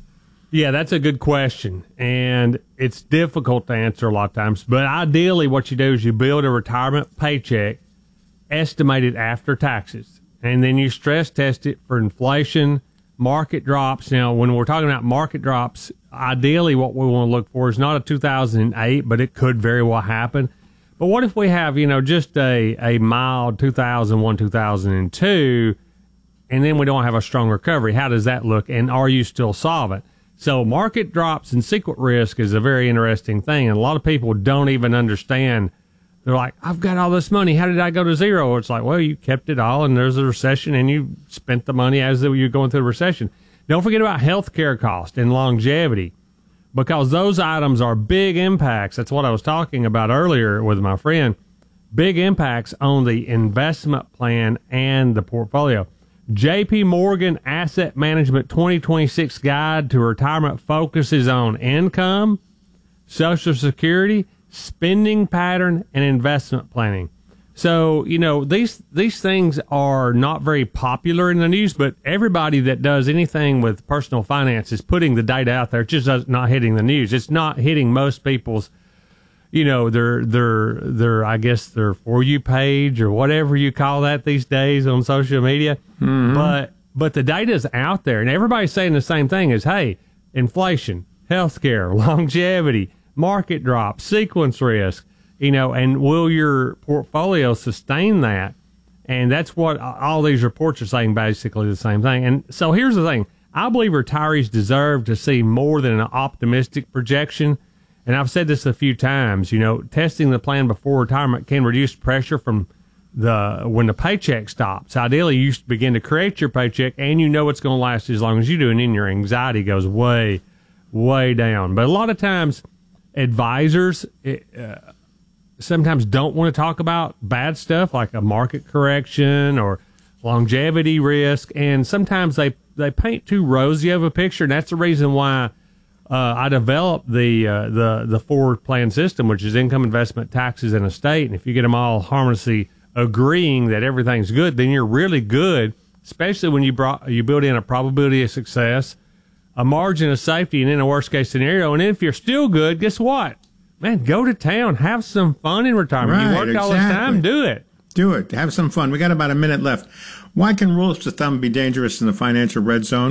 Yeah, that's a good question, and it's difficult to answer a lot of times. But ideally, what you do is you build a retirement paycheck estimated after taxes, and then you stress test it for inflation, market drops. Now, when we're talking about market drops, ideally what we want to look for is not a two thousand eight, but it could very well happen. But what if we have, you know, just a, a mild two thousand one, two thousand two, and then we don't have a strong recovery? How does that look, and are you still solvent? So market drops and sequent risk is a very interesting thing, and a lot of people don't even understand. They're like, I've got all this money. How did I go to zero? It's like, well, you kept it all, and there's a recession, and you spent the money as though you're going through a recession. Don't forget about health care cost and longevity, because those items are big impacts. That's what I was talking about earlier with my friend. Big impacts on the investment plan and the portfolio. J P Morgan Asset Management twenty twenty-six Guide to Retirement focuses on income, Social Security, spending pattern, and investment planning. So, you know, these these things are not very popular in the news, but everybody that does anything with personal finance is putting the data out there. It's just not hitting the news. It's not hitting most people's, you know, their, their, their, I guess their For You page or whatever you call that these days on social media. Mm-hmm. But, but the data is out there, and everybody's saying the same thing is, hey, inflation, healthcare, longevity, market drop, sequence risk, you know, and will your portfolio sustain that? And that's what all these reports are saying, basically the same thing. And so here's the thing. I believe retirees deserve to see more than an optimistic projection. And I've said this a few times, you know, testing the plan before retirement can reduce pressure from the when the paycheck stops. Ideally, you begin to create your paycheck, and you know it's going to last as long as you do, and then your anxiety goes way, way down. But a lot of times, advisors uh, sometimes don't want to talk about bad stuff like a market correction or longevity risk, and sometimes they, they paint too rosy of a picture, and that's the reason why Uh, I developed the uh, the the forward plan system, which is income, investment, taxes, and estate. And if you get them all harmoniously agreeing that everything's good, then you're really good. Especially when you brought you build in a probability of success, a margin of safety, and in a worst case scenario. And if you're still good, guess what? Man, go to town, have some fun in retirement. Right, you worked all exactly. this time, do it. Do it. Have some fun. We got about a minute left. Why can rules of thumb be dangerous in the financial red zone?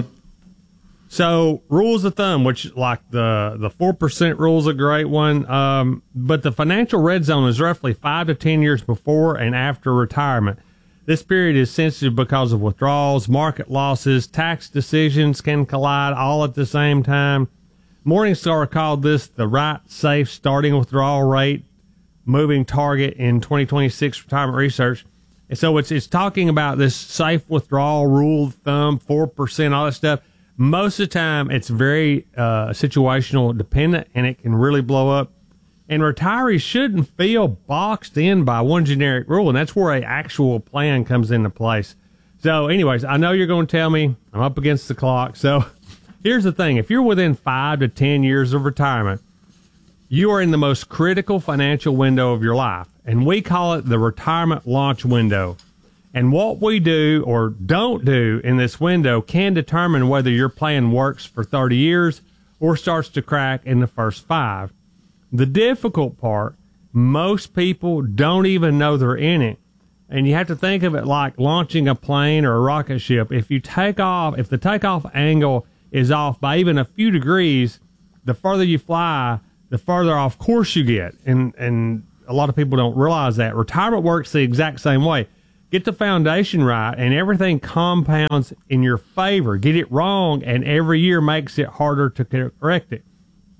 So rules of thumb, which like the, the four percent rule is a great one. Um, but the financial red zone is roughly five to ten years before and after retirement. This period is sensitive because of withdrawals, market losses, tax decisions can collide all at the same time. Morningstar called this the right safe starting withdrawal rate moving target in twenty twenty-six retirement research. And so it's, it's talking about this safe withdrawal rule of thumb, four percent, all that stuff. Most of the time, it's very uh, situational dependent, and it can really blow up. And retirees shouldn't feel boxed in by one generic rule, and that's where an actual plan comes into place. So anyways, I know you're going to tell me I'm up against the clock. So here's the thing. If you're within five to ten years of retirement, you are in the most critical financial window of your life, and we call it the retirement launch window. And what we do or don't do in this window can determine whether your plan works for thirty years or starts to crack in the first five. The difficult part, most people don't even know they're in it. And you have to think of it like launching a plane or a rocket ship. If you take off, if the takeoff angle is off by even a few degrees, the further you fly, the further off course you get. And, and a lot of people don't realize that. Retirement works the exact same way. Get the foundation right, and everything compounds in your favor. Get it wrong, and every year makes it harder to correct it.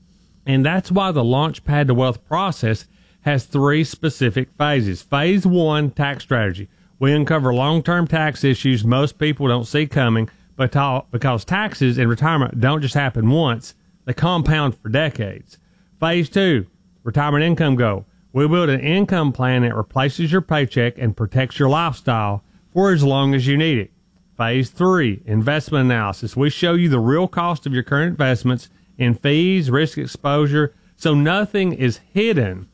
And that's why the Launchpad to Wealth process has three specific phases. Phase one, tax strategy. We uncover long-term tax issues most people don't see coming, but because taxes in retirement don't just happen once, they compound for decades. Phase two, retirement income goal. We build an income plan that replaces your paycheck and protects your lifestyle for as long as you need it. Phase three, investment analysis. We show you the real cost of your current investments in fees, risk exposure, so nothing is hidden.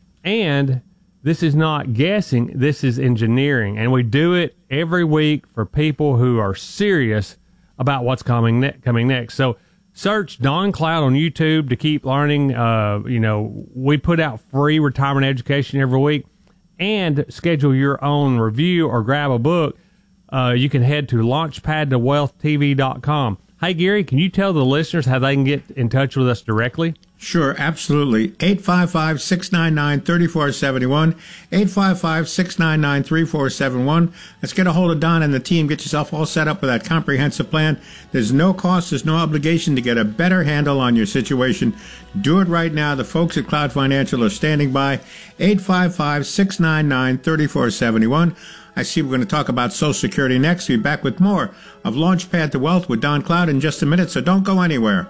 And this is not guessing, this is engineering. And we do it every week for people who are serious about what's coming, ne- coming next. So search Don Cloud on YouTube to keep learning. Uh, you know, we put out free retirement education every week, and schedule your own review or grab a book. Uh, you can head to launchpad to wealth t v dot com. Hey, Gary, can you tell the listeners how they can get in touch with us directly? Sure, absolutely. eight five five, six nine nine, three four seven one. eight five five, six nine nine, three four seven one. Let's get a hold of Don and the team. Get yourself all set up with that comprehensive plan. There's no cost, there's no obligation to get a better handle on your situation. Do it right now. The folks at Cloud Financial are standing by. eight five five, six nine nine, three four seven one. I see we're going to talk about Social Security next. We'll be back with more of Launchpad to Wealth with Don Cloud in just a minute, so don't go anywhere.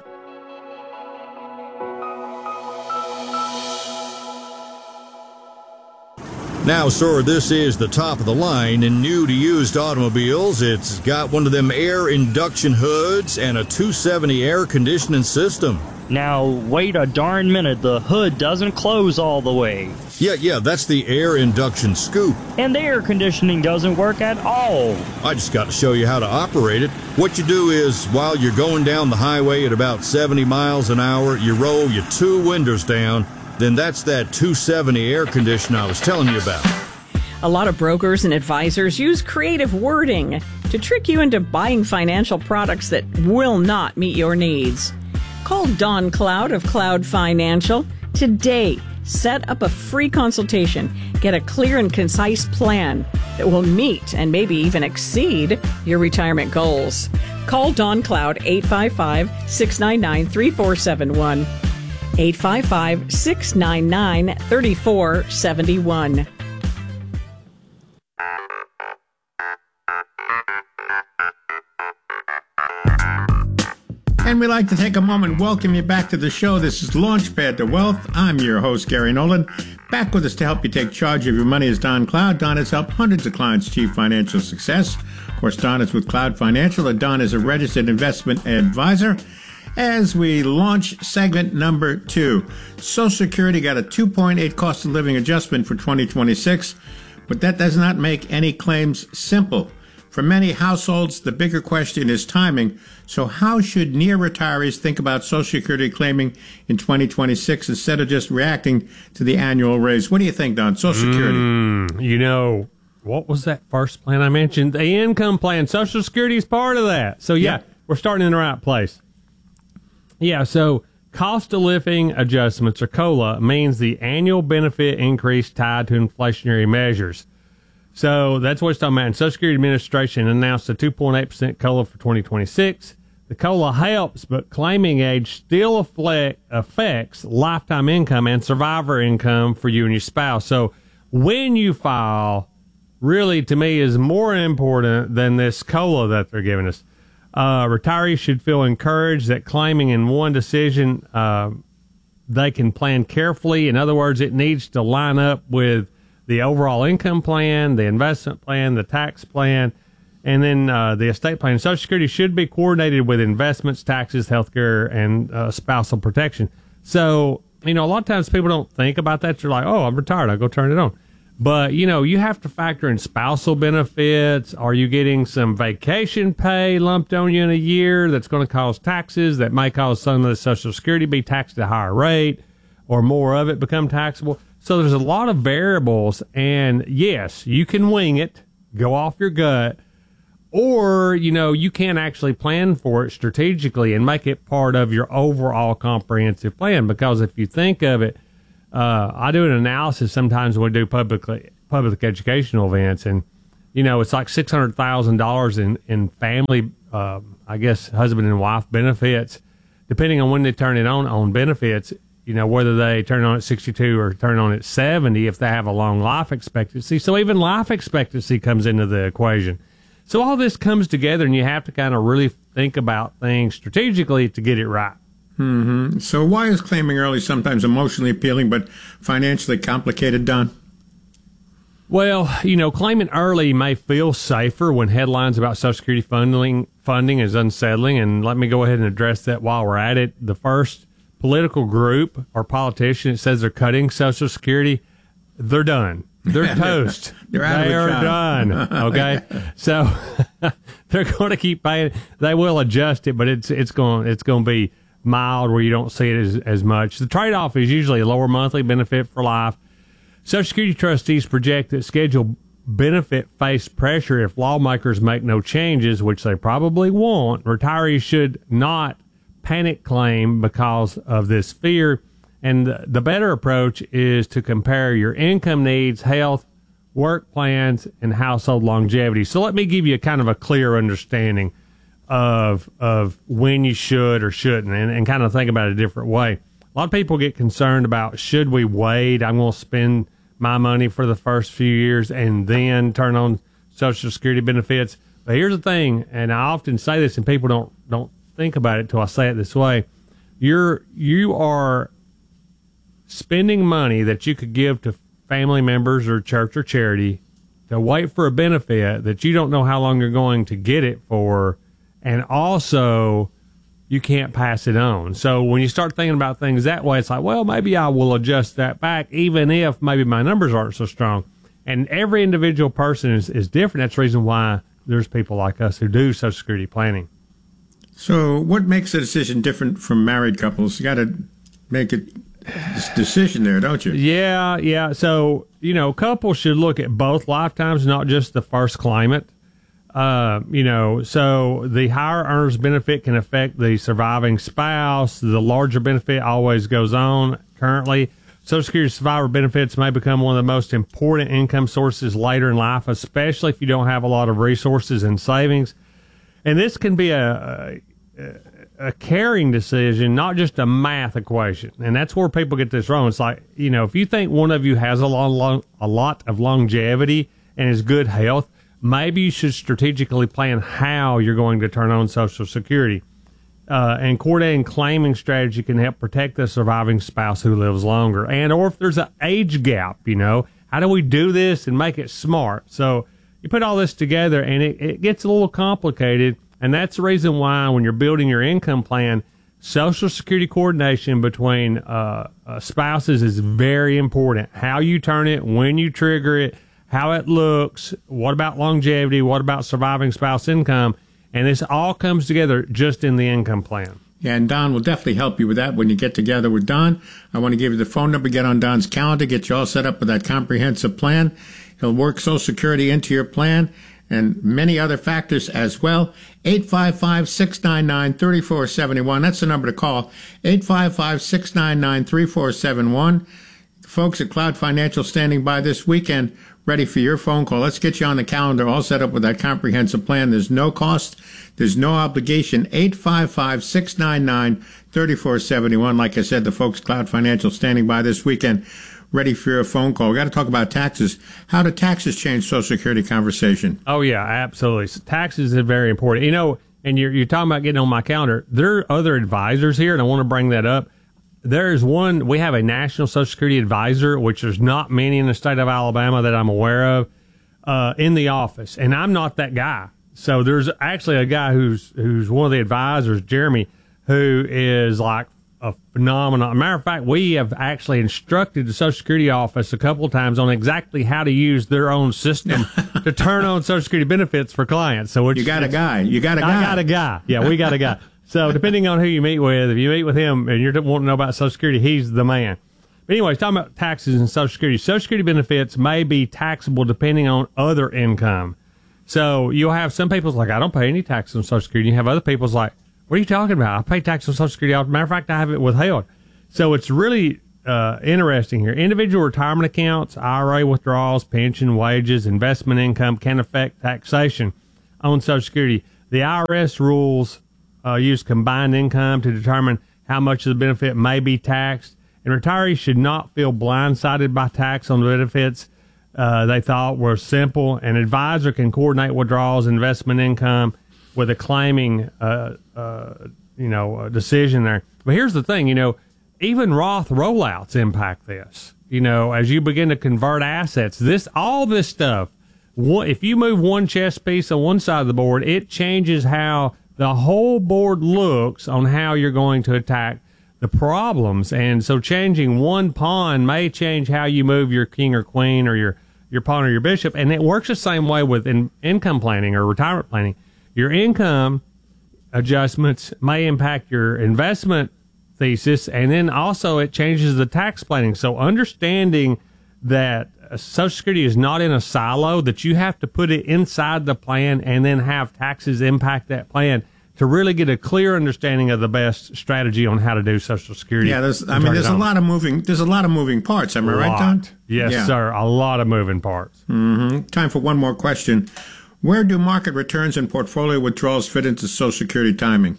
Now, sir, this is the top of the line in new to used automobiles. It's got one of them air induction hoods and a two seventy air conditioning system. Now, wait a darn minute. The hood doesn't close all the way. Yeah, yeah, that's the air induction scoop. And the air conditioning doesn't work at all. I just got to show you how to operate it. What you do is, while you're going down the highway at about seventy miles an hour, you roll your two windows down. Then that's that two seventy air conditioner I was telling you about. A lot of brokers and advisors use creative wording to trick you into buying financial products that will not meet your needs. Call Don Cloud of Cloud Financial today. Set up a free consultation. Get a clear and concise plan that will meet and maybe even exceed your retirement goals. Call Don Cloud eight five five, six nine nine, three four seven one. eight five five, six nine nine, three four seven one. And we'd like to take a moment and welcome you back to the show. This is Launchpad to Wealth. I'm your host, Gary Nolan. Back with us to help you take charge of your money is Don Cloud. Don has helped hundreds of clients achieve financial success. Of course, Don is with Cloud Financial, and Don is a registered investment advisor. As we launch segment number two, Social Security got a two point eight cost of living adjustment for twenty twenty-six, but that does not make any claims simple. For many households, the bigger question is timing. So how should near retirees think about Social Security claiming in twenty twenty-six instead of just reacting to the annual raise? What do you think, Don? Social Security. Mm, you know, what was that first plan I mentioned? The income plan. Social Security is part of that. So, yeah, yep. We're starting in the right place. Yeah, so cost of living adjustments, or COLA, means the annual benefit increase tied to inflationary measures. So that's what it's talking about. And Social Security Administration announced a two point eight percent COLA for twenty twenty-six. The COLA helps, but claiming age still affect, affects lifetime income and survivor income for you and your spouse. So when you file, really, to me, is more important than this COLA that they're giving us. Uh, retirees should feel encouraged that claiming in one decision, uh, they can plan carefully. In other words, it needs to line up with the overall income plan, the investment plan, the tax plan, and then uh, the estate plan. Social Security should be coordinated with investments, taxes, healthcare, and uh, spousal protection. So, you know, a lot of times people don't think about that. You're like, oh, I'm retired. I'll go turn it on. But, you know, you have to factor in spousal benefits. Are you getting some vacation pay lumped on you in a year that's going to cause taxes that may cause some of the Social Security to be taxed at a higher rate or more of it become taxable? So there's a lot of variables. And, yes, you can wing it, go off your gut, or, you know, you can actually plan for it strategically and make it part of your overall comprehensive plan. Because if you think of it, Uh, I do an analysis sometimes when we do public public educational events, and you know it's like six hundred thousand dollars in in family, uh, I guess husband and wife benefits, depending on when they turn it on on benefits. You know whether they turn on at sixty-two or turn on at seventy if they have a long life expectancy. So even life expectancy comes into the equation. So all this comes together, and you have to kind of really think about things strategically to get it right. Mm-hmm. So why is claiming early sometimes emotionally appealing but financially complicated, Don? Well, you know, claiming early may feel safer when headlines about Social Security funding funding is unsettling, and let me go ahead and address that while we're at it. The first political group or politician that says they're cutting Social Security, they're done. They're toast. They're out they of are a job. done. Okay, so they're going to keep paying. They will adjust it, but it's it's going it's going to be mild where you don't see it as, as much. The trade-off is usually a lower monthly benefit for life. Social Security trustees project that scheduled benefit face pressure if lawmakers make no changes, which they probably won't. Retirees should not panic claim because of this fear. And the, the better approach is to compare your income needs, health, work plans, and household longevity. So let me give you a kind of a clear understanding of of when you should or shouldn't, and, and kind of think about it a different way. A lot of people get concerned about, should we wait? I'm going to spend my money for the first few years and then turn on Social Security benefits. But here's the thing, and I often say this, and people don't don't think about it till I say it this way. You're you are spending money that you could give to family members or church or charity to wait for a benefit that you don't know how long you're going to get it for. And also, you can't pass it on. So when you start thinking about things that way, it's like, well, maybe I will adjust that back, even if maybe my numbers aren't so strong. And every individual person is, is different. That's the reason why there's people like us who do Social Security planning. So what makes a decision different from married couples? You got to make a decision there, don't you? Yeah, yeah. So, you know, couples should look at both lifetimes, not just the first claimant. Uh, you know, so the higher earners benefit can affect the surviving spouse. The larger benefit always goes on. Currently, Social Security survivor benefits may become one of the most important income sources later in life, especially if you don't have a lot of resources and savings. And this can be a, a, a caring decision, not just a math equation. And that's where people get this wrong. It's like, you know, if you think one of you has a, long, long, a lot of longevity and is good health, maybe you should strategically plan how you're going to turn on Social Security. Uh, and coordinating claiming strategy can help protect the surviving spouse who lives longer. And or if there's an age gap, you know, how do we do this and make it smart? So you put all this together and it, it gets a little complicated. And that's the reason why when you're building your income plan, Social Security coordination between uh, uh, spouses is very important. How you turn it, when you trigger it, how it looks, what about longevity, what about surviving spouse income, and this all comes together just in the income plan. Yeah, and Don will definitely help you with that when you get together with Don. I want to give you the phone number, get on Don's calendar, get you all set up with that comprehensive plan. He'll work Social Security into your plan and many other factors as well. eight five five, six nine nine, three four seven one. That's the number to call, eight five five, six nine nine, three four seven one. The folks at Cloud Financial standing by this weekend, ready for your phone call. Let's get you on the calendar, all set up with that comprehensive plan. There's no cost. There's no obligation. eight five five, six nine nine, three four seven one. Like I said, the folks at Cloud Financial standing by this weekend, ready for your phone call. We got to talk about taxes. How do taxes change Social Security conversation? Oh, yeah, absolutely. So taxes are very important. You know, and you're, you're talking about getting on my calendar. There are other advisors here, and I want to bring that up. There's one, we have a National Social Security advisor, which there's not many in the state of Alabama that I'm aware of, uh, in the office. And I'm not that guy. So there's actually a guy who's, who's one of the advisors, Jeremy, who is like, a phenomenon. Matter of fact, we have actually instructed the Social Security office a couple of times on exactly how to use their own system to turn on Social Security benefits for clients. So it's, you got a it's, guy. You got a guy. I got a guy. Yeah, we got a guy. So depending on who you meet with, if you meet with him and you're wanting to know about Social Security, he's the man. But anyways, talking about taxes and Social Security. Social Security benefits may be taxable depending on other income. So you'll have some people's like, I don't pay any taxes on Social Security. You have other people's like, what are you talking about? I pay taxes on Social Security. As a matter of fact, I have it withheld. So it's really uh, interesting here. Individual retirement accounts, I R A withdrawals, pension, wages, investment income can affect taxation on Social Security. The I R S rules uh, use combined income to determine how much of the benefit may be taxed. And retirees should not feel blindsided by tax on the benefits uh, they thought were simple. An advisor can coordinate withdrawals, investment income with a claiming, uh, uh, you know, a decision there. But here's the thing, you know, even Roth rollouts impact this. You know, as you begin to convert assets, this, all this stuff, one, if you move one chess piece on one side of the board, it changes how the whole board looks on how you're going to attack the problems. And so changing one pawn may change how you move your king or queen or your, your pawn or your bishop. And it works the same way with in, income planning or retirement planning. Your income adjustments may impact your investment thesis, and then also it changes the tax planning. So understanding that Social Security is not in a silo, that you have to put it inside the plan and then have taxes impact that plan to really get a clear understanding of the best strategy on how to do Social Security. Yeah, there's, I mean, there's a lot of moving, there's a lot of moving parts. Am I right, Don? Yes, yeah. sir. A lot of moving parts. Mm-hmm. Time for one more question. Where do market returns and portfolio withdrawals fit into Social Security timing?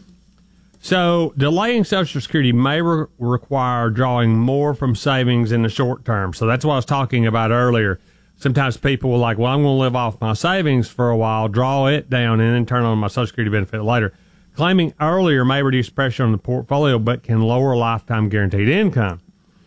So delaying Social Security may re- require drawing more from savings in the short term. So that's what I was talking about earlier. Sometimes people will like, well, I'm going to live off my savings for a while, draw it down, and then turn on my Social Security benefit later. Claiming earlier may reduce pressure on the portfolio, but can lower lifetime guaranteed income.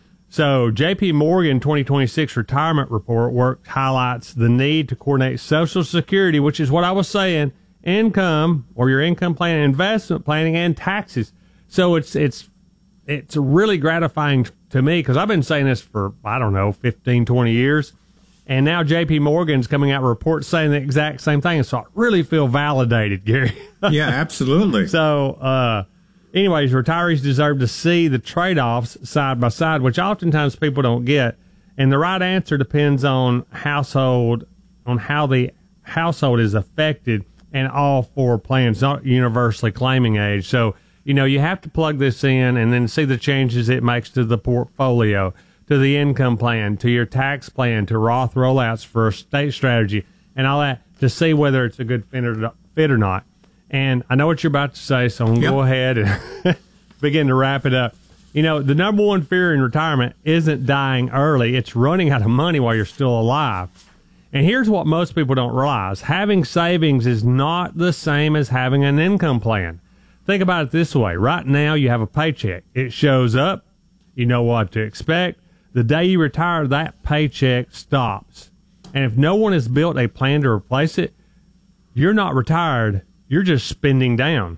So J P Morgan twenty twenty-six retirement report work highlights the need to coordinate Social Security, which is what I was saying, income or your income plan, investment planning, and taxes. So it's it's it's really gratifying to me because I've been saying this for, I don't know, fifteen, twenty years. And now J P Morgan's coming out with reports saying the exact same thing. So I really feel validated, Gary. Yeah, absolutely. So, uh, anyways, retirees deserve to see the trade-offs side by side, which oftentimes people don't get. And the right answer depends on household, on how the household is affected, and all four plans, not universally claiming age. So, you know, you have to plug this in and then see the changes it makes to the portfolio, to the income plan, to your tax plan, to Roth rollouts for a state strategy, and all that to see whether it's a good fit or, fit or not. And I know what you're about to say, so I'm going to yep. go ahead and begin to wrap it up. You know, the number one fear in retirement isn't dying early. It's running out of money while you're still alive. And here's what most people don't realize. Having savings is not the same as having an income plan. Think about it this way. Right now, you have a paycheck. It shows up. You know what to expect. The day you retire, that paycheck stops. And if no one has built a plan to replace it, you're not retired. You're just spending down.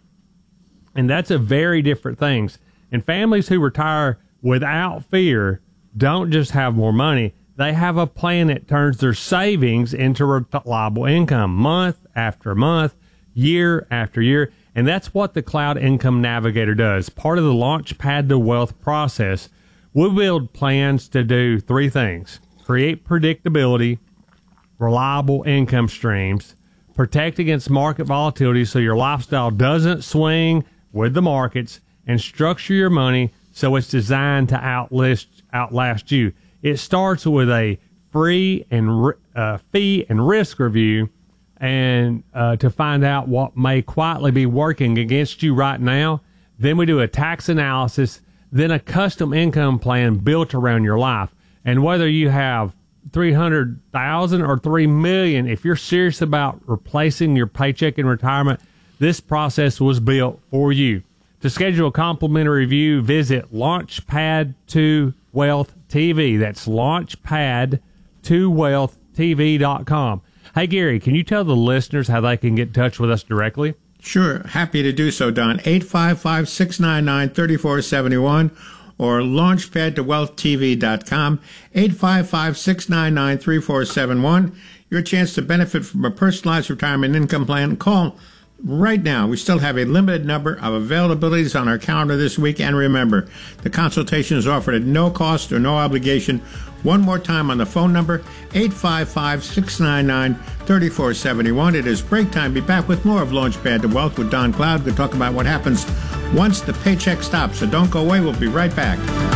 And that's a very different thing. And families who retire without fear don't just have more money. They have a plan that turns their savings into reliable income month after month, year after year. And that's what the Cloud Income Navigator does. Part of the Launchpad to Wealth process, we build plans to do three things: create predictability, reliable income streams, protect against market volatility so your lifestyle doesn't swing with the markets, and structure your money so it's designed to outlast, outlast you. It starts with a free and uh, fee and risk review, and uh, to find out what may quietly be working against you right now. Then we do a tax analysis, then a custom income plan built around your life. And whether you have three hundred thousand dollars or three million dollars, if you're serious about replacing your paycheck in retirement, this process was built for you. To schedule a complimentary review, visit Launchpad to Wealth T V. That's Launchpad to Wealth T V dot com. Hey, Gary, can you tell the listeners how they can get in touch with us directly? Sure, happy to do so, Don. eight five five, six nine nine, three four seven one or launchpad to wealth t v dot com. eight five five, six nine nine, three four seven one. Your chance to benefit from a personalized retirement income plan. Call right now. We still have a limited number of availabilities on our calendar this week. And remember, the consultation is offered at no cost or no obligation. One more time on the phone number, eight five five, six nine nine, three four seven one. It is break time. Be back with more of Launchpad to Wealth with Don Cloud. We'll talk about what happens once the paycheck stops. So don't go away. We'll be right back.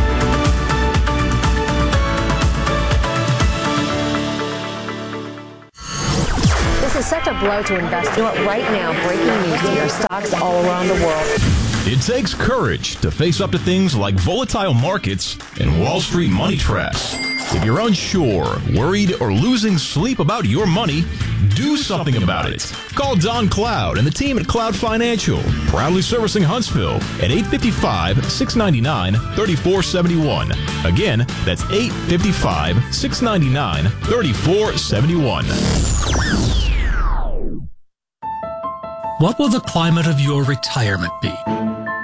This is such a blow to investors. You know what? Right now, breaking news here, stocks all around the world. It takes courage to face up to things like volatile markets and Wall Street money traps. If you're unsure, worried, or losing sleep about your money, do something about it. Call Don Cloud and the team at Cloud Financial, proudly servicing Huntsville at eight five five, six nine nine, three four seven one. Again, that's eight five five, six nine nine, three four seven one. What will the climate of your retirement be?